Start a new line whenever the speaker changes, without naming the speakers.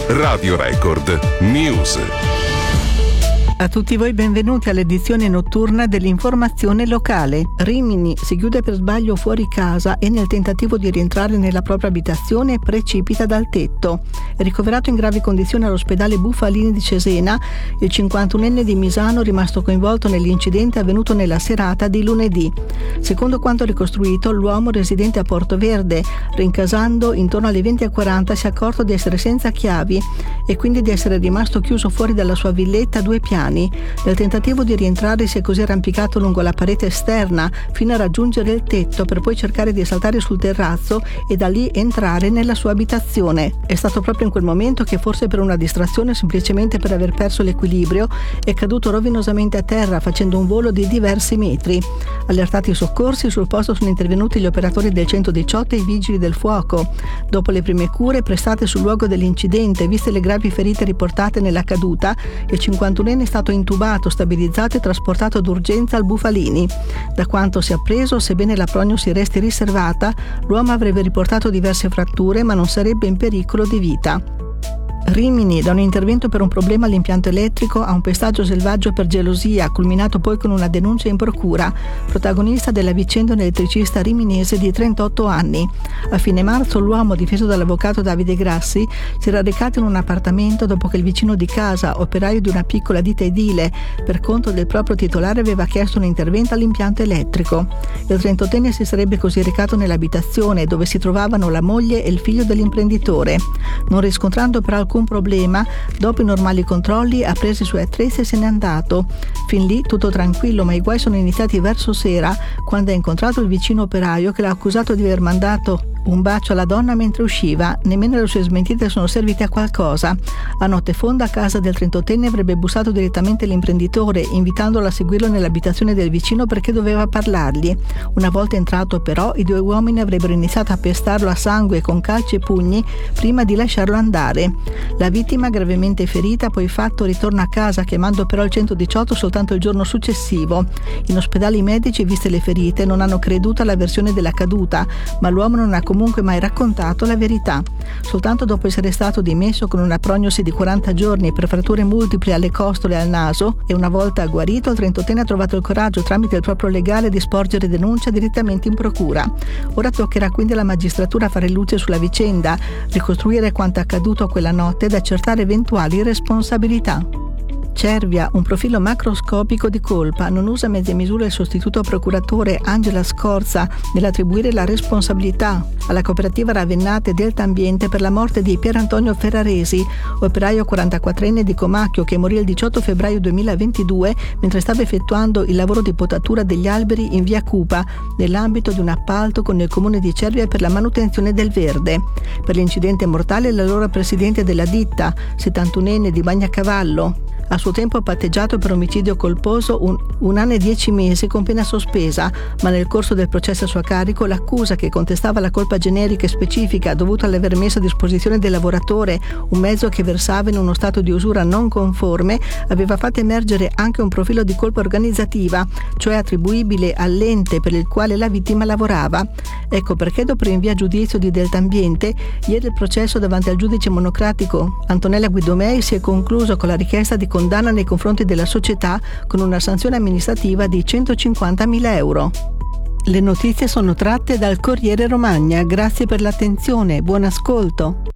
Radio Record News.
A tutti voi benvenuti all'edizione notturna dell'informazione locale. Rimini si chiude per sbaglio fuori casa e nel tentativo di rientrare nella propria abitazione precipita dal tetto. È ricoverato in gravi condizioni all'ospedale Bufalini di Cesena il 51enne di Misano rimasto coinvolto nell'incidente avvenuto nella serata di lunedì. Secondo quanto ricostruito, l'uomo residente a Porto Verde, rincasando intorno alle 20:40, si è accorto di essere senza chiavi e quindi di essere rimasto chiuso fuori dalla sua villetta a 2 piani. Nel tentativo di rientrare si è così arrampicato lungo la parete esterna fino a raggiungere il tetto per poi cercare di saltare sul terrazzo e da lì entrare nella sua abitazione. È stato proprio in quel momento che, forse per una distrazione o semplicemente per aver perso l'equilibrio, è caduto rovinosamente a terra facendo un volo di diversi metri. Allertati i soccorsi, sul posto sono intervenuti gli operatori del 118 e i vigili del fuoco. Dopo le prime cure prestate sul luogo dell'incidente, viste le gravi ferite riportate nella caduta, il 51enne è stato intubato, stabilizzato e trasportato d'urgenza al Bufalini. Da quanto si è appreso, sebbene la prognosi resti riservata, l'uomo avrebbe riportato diverse fratture ma non sarebbe in pericolo di vita. Rimini, da un intervento per un problema all'impianto elettrico a un pestaggio selvaggio per gelosia, culminato poi con una denuncia in procura. Protagonista della vicenda un elettricista riminese di 38 anni. A fine marzo l'uomo, difeso dall'avvocato Davide Grassi, si era recato in un appartamento dopo che il vicino di casa, operaio di una piccola ditta edile, per conto del proprio titolare aveva chiesto un intervento all'impianto elettrico. Il 38enne si sarebbe così recato nell'abitazione dove si trovavano la moglie e il figlio dell'imprenditore. Non riscontrando però alcun problema, dopo i normali controlli ha preso i suoi attrezzi e se n'è andato. Fin lì tutto tranquillo, ma i guai sono iniziati verso sera, quando ha incontrato il vicino operaio che l'ha accusato di aver mandato un bacio alla donna mentre usciva. Nemmeno le sue smentite sono servite a qualcosa. A notte fonda a casa del 38enne avrebbe bussato direttamente l'imprenditore, invitandolo a seguirlo nell'abitazione del vicino perché doveva parlargli. Una volta entrato però, i due uomini avrebbero iniziato a pestarlo a sangue con calci e pugni prima di lasciarlo andare. La vittima, gravemente ferita, ha poi fatto ritorno a casa, chiamando però il 118 soltanto il giorno successivo. In ospedale i medici, viste le ferite, non hanno creduto alla versione della caduta, ma l'uomo non ha comunque mai raccontato la verità. Soltanto dopo essere stato dimesso con una prognosi di 40 giorni per fratture multiple alle costole e al naso, e una volta guarito, il 38enne ha trovato il coraggio, tramite il proprio legale, di sporgere denuncia direttamente in procura. Ora toccherà quindi alla magistratura fare luce sulla vicenda, ricostruire quanto accaduto quella notte ed accertare eventuali responsabilità. Cervia, un profilo macroscopico di colpa. Non usa mezze misure il sostituto procuratore Angela Scorza nell'attribuire la responsabilità alla cooperativa Ravennate Delta Ambiente per la morte di Pier Antonio Ferraresi, operaio 44enne di Comacchio che morì il 18 febbraio 2022 mentre stava effettuando il lavoro di potatura degli alberi in via Cupa nell'ambito di un appalto con il comune di Cervia per la manutenzione del verde. Per l'incidente mortale l'allora presidente della ditta, 71enne di Bagnacavallo, a suo tempo ha patteggiato per omicidio colposo un anno e 10 mesi con pena sospesa, ma nel corso del processo a suo carico l'accusa, che contestava la colpa generica e specifica dovuta all'aver messo a disposizione del lavoratore un mezzo che versava in uno stato di usura non conforme, aveva fatto emergere anche un profilo di colpa organizzativa, cioè attribuibile all'ente per il quale la vittima lavorava. Ecco perché dopo rinvio a giudizio di Delta Ambiente, ieri il processo davanti al giudice monocratico Antonella Guidomei si è concluso con la richiesta di condanna nei confronti della società con una sanzione amministrativa di 150.000 euro. Le notizie sono tratte dal Corriere Romagna. Grazie per l'attenzione, buon ascolto.